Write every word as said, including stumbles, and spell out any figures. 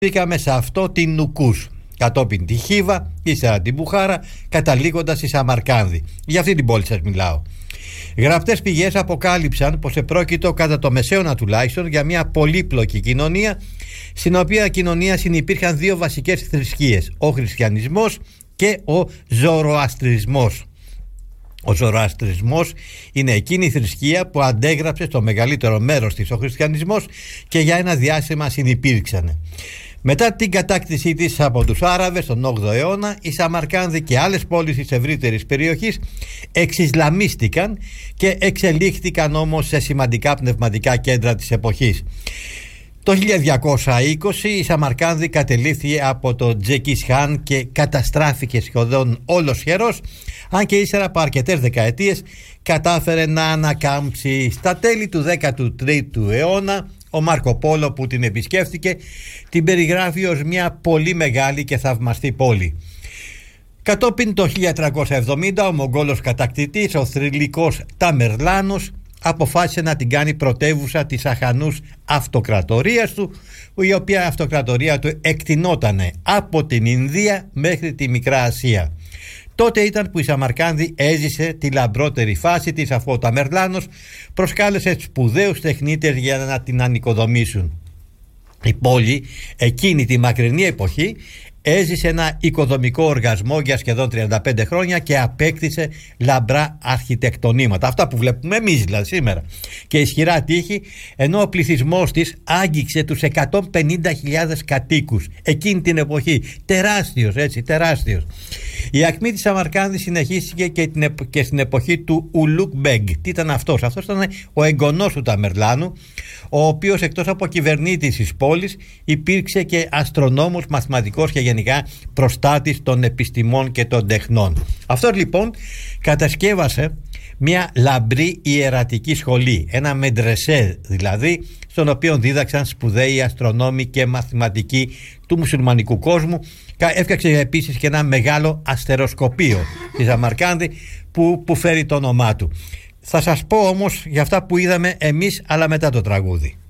Βρήκαμε σε αυτό την Νουκούς, κατόπιν τη Χίβα, ύστερα την Μπουχάρα, καταλήγοντας στη Σαμαρκάνδη. Για αυτή την πόλη σας μιλάω. Γραπτές πηγές αποκάλυψαν πως επρόκειτο, κατά το μεσαίωνα τουλάχιστον, για μια πολύπλοκη κοινωνία, στην οποία κοινωνία συνυπήρχαν δύο βασικές θρησκείες, ο χριστιανισμός και ο ζωροαστρισμός. Ο ζωροαστρισμός είναι εκείνη η θρησκεία που αντέγραψε στο μεγαλύτερο μέρος της ο χριστιανισμός και για ένα διάστημα συνυπήρξαν. Μετά την κατάκτησή της από τους Άραβες τον όγδοο αιώνα, η Σαμαρκάνδη και άλλες πόλεις της ευρύτερης περιοχής εξισλαμίστηκαν και εξελίχθηκαν όμως σε σημαντικά πνευματικά κέντρα της εποχής. Το χίλια διακόσια είκοσι η Σαμαρκάνδη κατελήφθη από το Τζεκίς Χάν και καταστράφηκε σχεδόν όλος χερός, αν και ύστερα από αρκετές δεκαετίες κατάφερε να ανακάμψει. Στα τέλη του δέκατου τρίτου αιώνα ο Μάρκο Πόλο, που την επισκέφθηκε, την περιγράφει ως μια πολύ μεγάλη και θαυμαστή πόλη. Κατόπιν το χίλια τριακόσια εβδομήντα ο Μογγόλος κατακτητής, ο θρυλικός Ταμερλάνος, αποφάσισε να την κάνει πρωτεύουσα της αχανούς αυτοκρατορίας του, η οποία αυτοκρατορία του εκτινότανε από την Ινδία μέχρι τη Μικρά Ασία. Τότε ήταν που η Σαμαρκάνδη έζησε τη λαμπρότερη φάση της, αφού ο Ταμερλάνος προσκάλεσε σπουδαίους τεχνίτες για να την ανοικοδομήσουν. Η πόλη εκείνη τη μακρινή εποχή έζησε ένα οικοδομικό οργασμό για σχεδόν τριάντα πέντε χρόνια και απέκτησε λαμπρά αρχιτεκτονήματα, αυτά που βλέπουμε εμείς δηλαδή σήμερα, και ισχυρά τείχη, ενώ ο πληθυσμός της άγγιξε τους εκατόν πενήντα χιλιάδες κατοίκους εκείνη την εποχή. Τεράστιος, έτσι, τεράστιος. Η ακμή της Σαμαρκάνδης συνεχίστηκε και, την επ... και στην εποχή του Ουλούκ Μπέγκ. Τι ήταν αυτός? Αυτός ήταν ο εγγονός του Ταμερλάνου, ο οποίος εκτός από κυβερνήτης της πόλης υπήρξε και αστρονόμος, μαθηματικός και γενικά προστάτης των επιστημών και των τεχνών. Αυτός λοιπόν κατασκεύασε μια λαμπρή ιερατική σχολή, ένα μεντρεσέ δηλαδή, στον οποίο δίδαξαν σπουδαίοι αστρονόμοι και μαθηματικοί του μουσουλμανικού κόσμου. Έφτιαξε επίσης και ένα μεγάλο αστεροσκοπείο στη Σαμαρκάνδη που, που φέρει το όνομά του. Θα σας πω όμως για αυτά που είδαμε εμείς, αλλά μετά το τραγούδι.